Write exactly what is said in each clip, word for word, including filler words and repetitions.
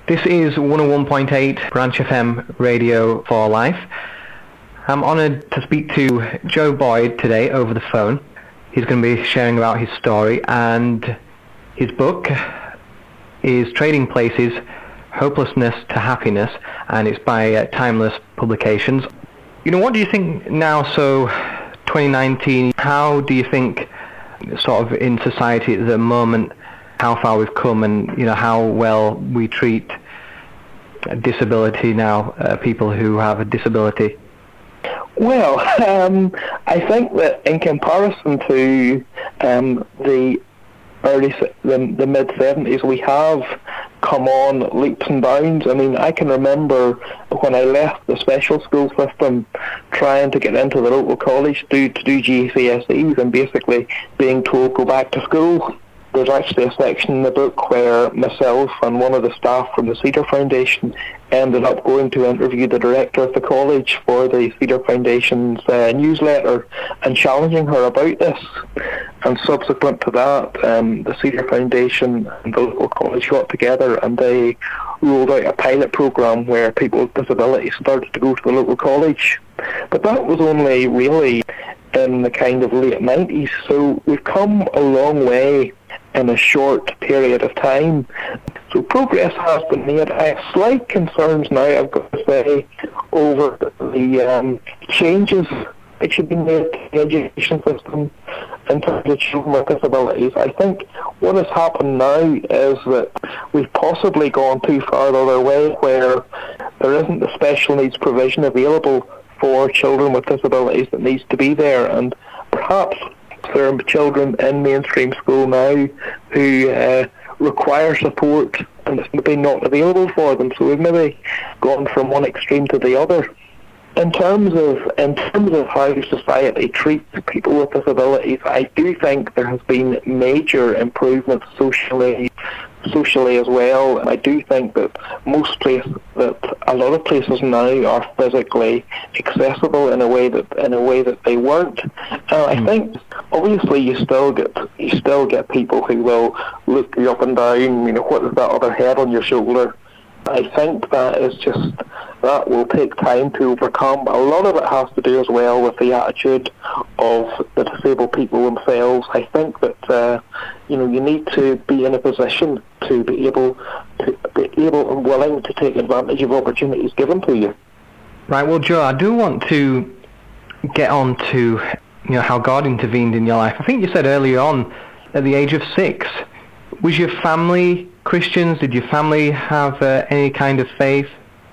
This is one oh one point eight Branch F M Radio for Life. I'm honoured to speak to Joe Boyd today over the phone. He's going to be sharing about his story, and his book is Trading Places, Hopelessness to Happiness, and it's by uh, Timeless Publications. You know, what do you think now, so twenty nineteen, how do you think sort of in society at the moment, how far we've come, and you know how well we treat disability now, uh, people who have a disability? Well, um, I think that in comparison to um, the early, the, the mid seventies, we have come on leaps and bounds. I mean, I can remember when I left the special school system, trying to get into the local college to, to do G C S Es, and basically being told go back to school. There's actually a section in the book where myself and one of the staff from the Cedar Foundation ended up going to interview the director of the college for the Cedar Foundation's uh, newsletter and challenging her about this. And subsequent to that, um, the Cedar Foundation and the local college got together and they rolled out a pilot program where people with disabilities started to go to the local college. But that was only really in the kind of late nineties, so we've come a long way in a short period of time. So progress has been made. I have slight concerns now, I've got to say, over the um, changes that should be made to the education system in terms of children with disabilities. I think what has happened now is that we've possibly gone too far the other way, where there isn't the special needs provision available for children with disabilities that needs to be there, and perhaps there are children in mainstream school now who uh, require support and it's maybe not available for them, so we've maybe gone from one extreme to the other. In terms of in terms of how society treats people with disabilities, I do think there has been major improvements socially socially as well. I do think that most places, that a lot of places now are physically accessible in a way that in a way that they weren't. Uh, I think obviously you still get you still get people who will look you up and down. You know, what is that other head on your shoulder? I think that is just, that will take time to overcome. A lot of it has to do as well with the attitude of the disabled people themselves. I think that uh, you know you need to be in a position to be able to be able and willing to take advantage of opportunities given to you. Right. Well, Joe, I do want to get on to you know how God intervened in your life. I think you said earlier on, at the age of six, was your family Christians? Did your family have uh, any kind of faith?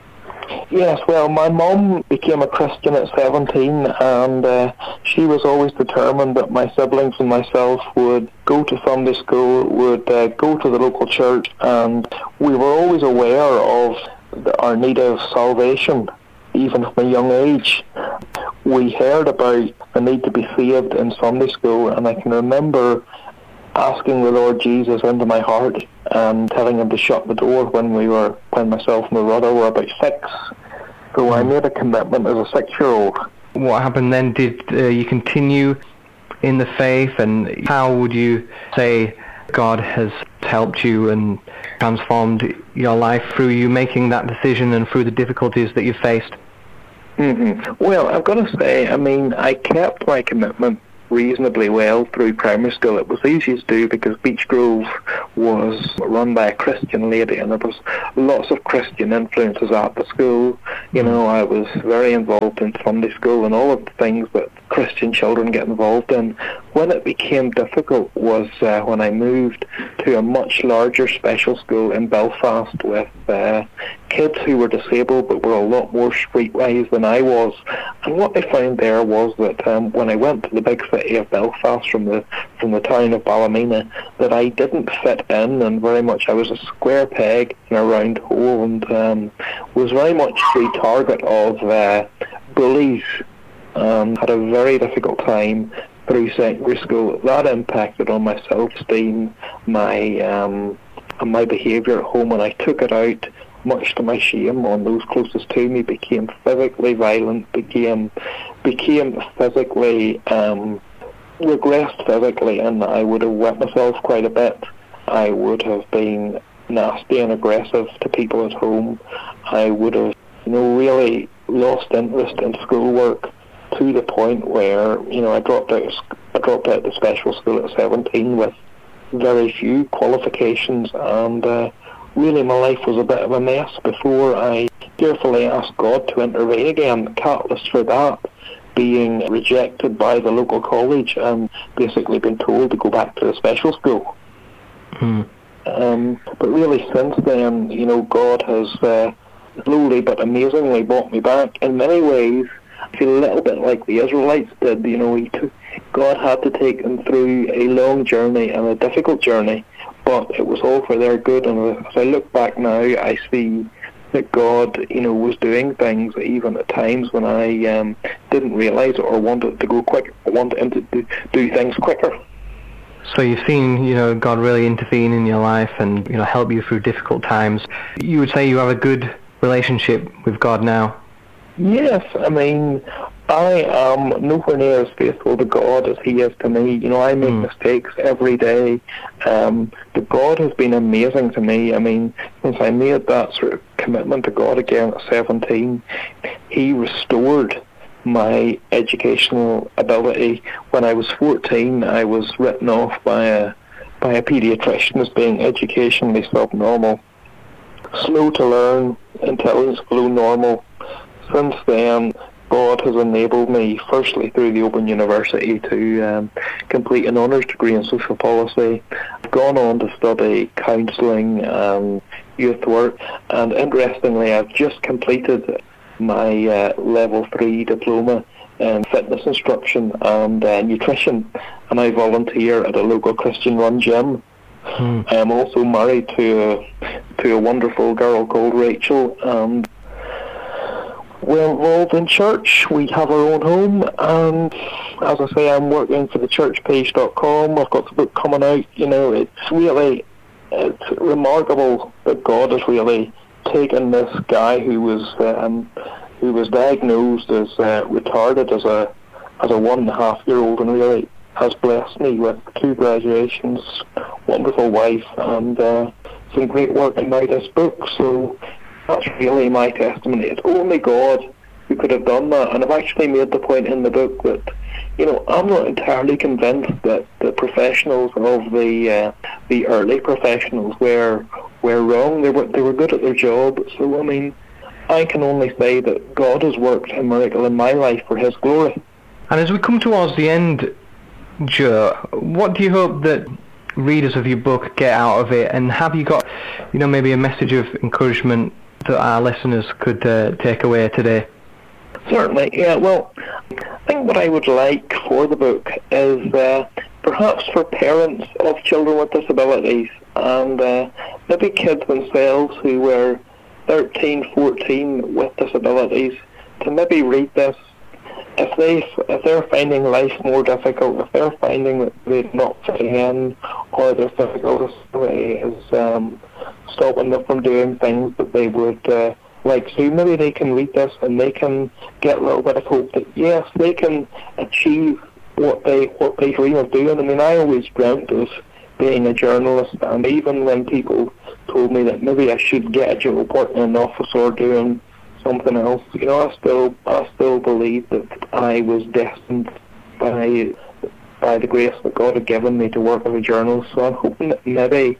Yes, well, my mum became a Christian at seventeen, and uh, she was always determined that my siblings and myself would go to Sunday school, would uh, go to the local church, and we were always aware of the, our need of salvation, even from a young age. We heard about the need to be saved in Sunday school, and I can remember asking the Lord Jesus into my heart and telling him to shut the door when we were, when myself and my brother were about six. So I made a commitment as a six-year-old. What happened then? Did uh, you continue in the faith, and how would you say God has helped you and transformed your life through you making that decision and through the difficulties that you faced? Mm-hmm. Well, I've got to say, I mean, I kept my commitment reasonably well through primary school. It was easy to do because Beech Grove was run by a Christian lady, and there was lots of Christian influences at the school. You know, I was very involved in Sunday school and all of the things that Christian children get involved in. When it became difficult was uh, when I moved to a much larger special school in Belfast with uh, kids who were disabled but were a lot more streetwise than I was. And what I found there was that um, when I went to the big city of Belfast from the from the town of Ballymena, that I didn't fit in, and very much I was a square peg in a round hole, and um, was very much the target of uh, bullies. Um, had a very difficult time through secondary school. That impacted on my self-esteem, my um, and my behaviour at home, and I took it out, much to my shame, on those closest to me. Became physically violent, became became physically um, regressed physically, and I would have wet myself quite a bit. I would have been nasty and aggressive to people at home. I would have, you know, really lost interest in schoolwork to the point where, you know, I dropped out. I dropped out of special school at seventeen with very few qualifications, and uh, really my life was a bit of a mess before I carefully asked God to intervene again. The catalyst for that being rejected by the local college and basically been told to go back to the special school. Hmm. Um, but really since then, you know, God has uh, slowly but amazingly brought me back. In many ways, I feel a little bit like the Israelites did. You know, he took, God had to take them through a long journey and a difficult journey, but it was all for their good. And as I look back now, I see that God, you know, was doing things even at times when I um, didn't realise it or wanted to go quick, wanted him to do, do things quicker. So you've seen, you know, God really intervene in your life and, you know, help you through difficult times. You would say you have a good relationship with God now? Yes, I mean, I am nowhere near as faithful to God as He is to me. You know, I make mm. mistakes every day, um, but God has been amazing to me. I mean, since I made that sort of commitment to God again at seventeen, He restored my educational ability. When I was fourteen, I was written off by a by a paediatrician as being educationally subnormal, slow to learn, intelligence below normal. Since then, God has enabled me, firstly through the Open University, to um, complete an honours degree in social policy. I've gone on to study counselling and youth work, and interestingly, I've just completed my uh, level three diploma in fitness instruction and uh, nutrition, and I volunteer at a local Christian-run gym. Hmm. I am also married to a, to a wonderful girl called Rachel, and we're involved in church. We have our own home, and as I say, I'm working for the church page dot com. I've got the book coming out. You know, it's really it's remarkable that God has really taken this guy who was um, who was diagnosed as uh, retarded as a as a one and a half year old, and really has blessed me with two graduations, wonderful wife, and uh, some great work in my this book. So that's really my testimony. It's only God who could have done that, and I've actually made the point in the book that, you know, I'm not entirely convinced that the professionals of the uh, the early professionals were were wrong. They were they were good at their job. So I mean, I can only say that God has worked a miracle in my life for His glory. And as we come towards the end, Joe, what do you hope that readers of your book get out of it, and have you got, you know, maybe a message of encouragement that our listeners could uh, take away today? Certainly, yeah. Well, I think what I would like for the book is uh, perhaps for parents of children with disabilities, and uh, maybe kids themselves who were thirteen, fourteen with disabilities, to maybe read this. If, they, if they're finding life more difficult, if they're finding that they're not fitting in, or their physical disability is um, stopping them from doing things that they would uh, like to do, maybe they can read this and they can get a little bit of hope that, yes, they can achieve what they what they dream of doing. I mean, I always dreamt of being a journalist, and even when people told me that maybe I should get a job working in an office or doing something else, you know, I still I still believe that I was destined by by the grace that God had given me to work as a journalist. So I'm hoping that maybe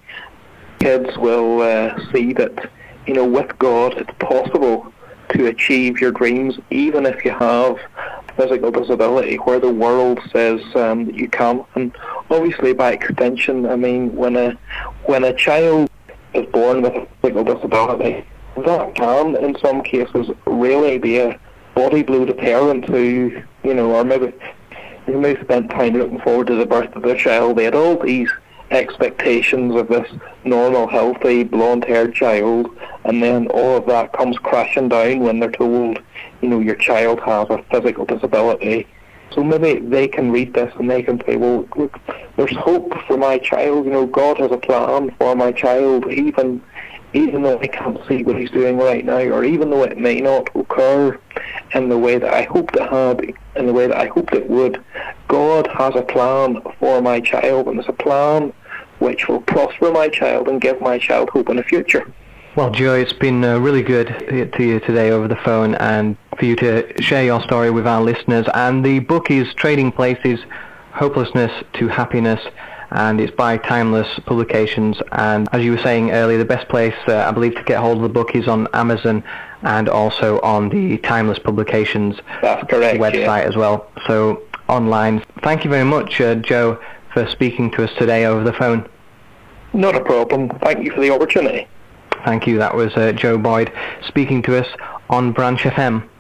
kids will uh, see that, you know, with God it's possible to achieve your dreams, even if you have physical disability, where the world says um, that you can't. And obviously, by extension, I mean, when a when a child is born with a physical disability, that can, in some cases, really be a body blow to parents who, you know, or maybe who may have spent time looking forward to the birth of their child. They had all these expectations of this normal, healthy, blonde-haired child, and then all of that comes crashing down when they're told, you know, your child has a physical disability. So maybe they can read this and they can say, well, look, there's hope for my child. You know, God has a plan for my child, even even though I can't see what He's doing right now, or even though it may not occur in the way that I hoped it had, in the way that I hoped it would. God has a plan for my child, and it's a plan which will prosper my child and give my child hope in the future. Well, Joe, it's been uh, really good to you today over the phone and for you to share your story with our listeners. And the book is Trading Places, Hopelessness to Happiness, and it's by Timeless Publications. And as you were saying earlier, the best place, uh, I believe, to get hold of the book is on Amazon and also on the Timeless Publications That's correct, website yeah. as well, so online. Thank you very much, uh, Joe, for speaking to us today over the phone. Not a problem. Thank you for the opportunity. Thank you. That was uh, Joe Boyd speaking to us on Branch F M.